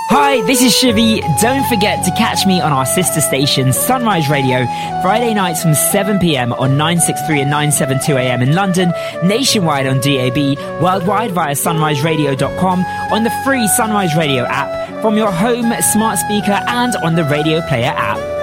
Hi, this is Shivi. Don't forget to catch me on our sister station, Sunrise Radio, Friday nights from 7pm on 963 and 972am in London, nationwide on DAB, worldwide via sunriseradio.com, on the free Sunrise Radio app, from your home smart speaker and on the Radio Player app.